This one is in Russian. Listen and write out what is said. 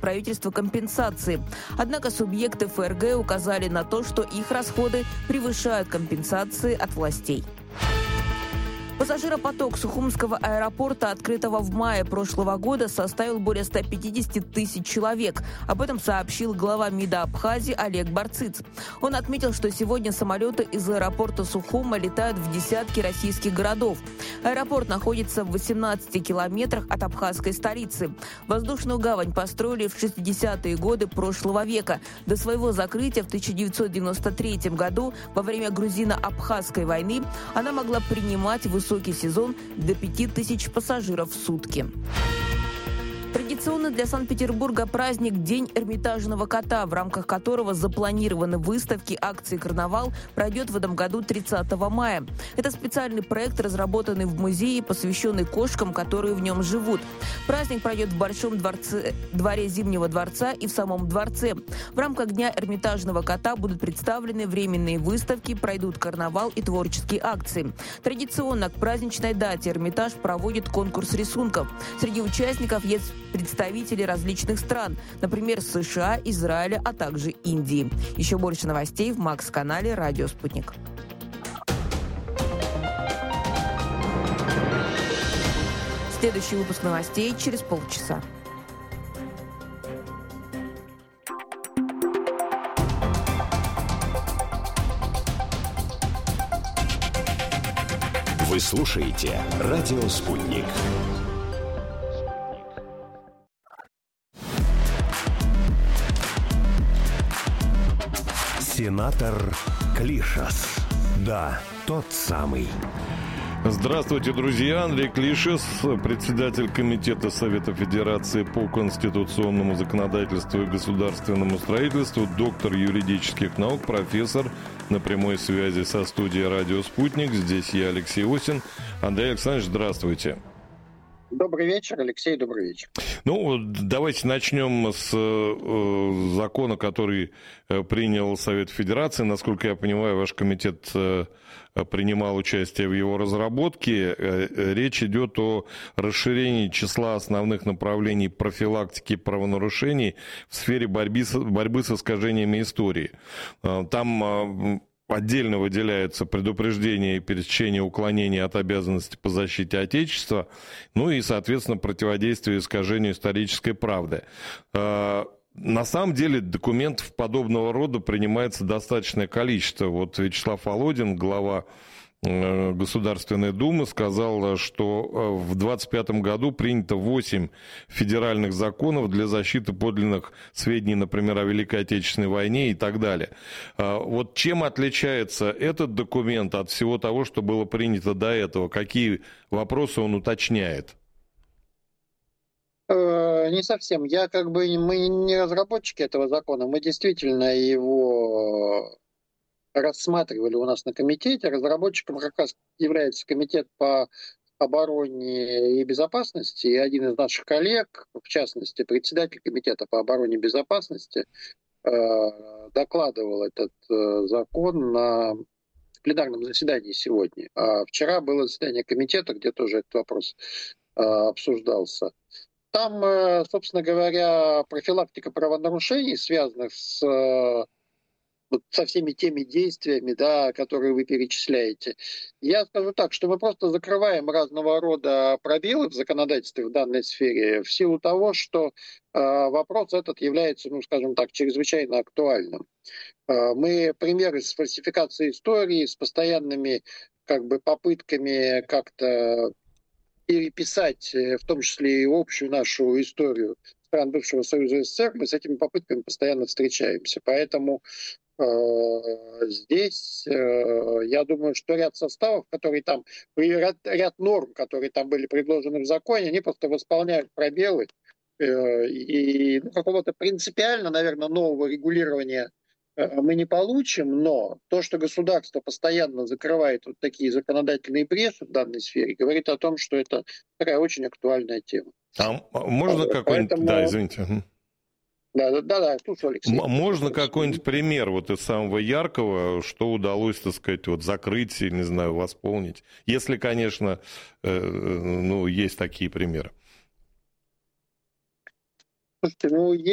правительства компенсации. Однако субъекты ФРГ указали на то, что их расходы превышают компенсации от властей. Пассажиропоток Сухумского аэропорта, открытого в мае прошлого года, составил более 150 тысяч человек. Об этом сообщил глава МИДа Абхазии Олег Барциц. Он отметил, что сегодня самолеты из аэропорта Сухума летают в десятки российских городов. Аэропорт находится в 18 километрах от абхазской столицы. Воздушную гавань построили в 60-е годы прошлого века. До своего закрытия в 1993 году, во время грузино-абхазской войны, она могла принимать высокий сезон до 5000 пассажиров в сутки. Традиционный для Санкт-Петербурга праздник «День Эрмитажного кота», в рамках которого запланированы выставки, акции «Карнавал», пройдет в этом году 30 мая. Это специальный проект, разработанный в музее, посвященный кошкам, которые в нем живут. Праздник пройдет в Большом дворе Зимнего дворца и в самом дворце. В рамках Дня Эрмитажного кота будут представлены временные выставки, пройдут карнавал и творческие акции. Традиционно к праздничной дате Эрмитаж проводит конкурс рисунков. Среди участников есть представители различных стран, например, США, Израиля, а также Индии. Еще больше новостей в Макс-канале «Радио Спутник». Следующий выпуск новостей через полчаса. Вы слушаете «Радио Спутник». Сенатор Клишас. Да, тот самый. Здравствуйте, друзья. Андрей Клишес, председатель Комитета Совета Федерации по конституционному законодательству и государственному строительству, доктор юридических наук, профессор, на прямой связи со студией «Радио Спутник». Здесь я, Алексей Осин. Андрей Александрович, здравствуйте. Добрый вечер, Алексей, добрый вечер. Ну, давайте начнем с закона, который принял Совет Федерации. Насколько я понимаю, ваш комитет принимал участие в его разработке. Речь идет о расширении числа основных направлений профилактики правонарушений в сфере борьбы с искажениями истории. Там отдельно выделяются предупреждение и пересечение уклонения от обязанности по защите Отечества, ну и, соответственно, противодействие искажению исторической правды. На самом деле документов подобного рода принимается достаточное количество. Вот Вячеслав Володин, глава Государственной Думы, сказал, что в 2025 году принято 8 федеральных законов для защиты подлинных сведений, например, о Великой Отечественной войне и так далее. Вот чем отличается этот документ от всего того, что было принято до этого? Какие вопросы он уточняет? Не совсем. Мы не разработчики этого закона, мы действительно его рассматривали у нас на комитете. Разработчиком как раз является комитет по обороне и безопасности, и один из наших коллег, в частности, председатель комитета по обороне и безопасности, докладывал этот закон на пленарном заседании сегодня. А вчера было заседание комитета, где тоже этот вопрос обсуждался. Там, собственно говоря, профилактика правонарушений, связанных со всеми теми действиями, да, которые вы перечисляете. Я скажу так, что мы просто закрываем разного рода пробелы в законодательстве в данной сфере в силу того, что вопрос этот является, скажем так, чрезвычайно актуальным. Мы примеры с фальсификацией истории, с постоянными попытками как-то переписать, в том числе и общую нашу историю стран бывшего Союза СССР, мы с этими попытками постоянно встречаемся. Поэтому здесь, я думаю, что ряд составов, которые там, ряд норм, которые там были предложены в законе, они просто восполняют пробелы, и какого-то принципиально, наверное, нового регулирования мы не получим, но то, что государство постоянно закрывает вот такие законодательные бреши в данной сфере, говорит о том, что это такая очень актуальная тема. А можно какой-нибудь... Поэтому... Да, извините. Да, слушай, Алексей. Можно какой-нибудь пример вот из самого яркого, что удалось, так сказать, вот закрыть, не знаю, восполнить, если, конечно, есть такие примеры? Слушайте,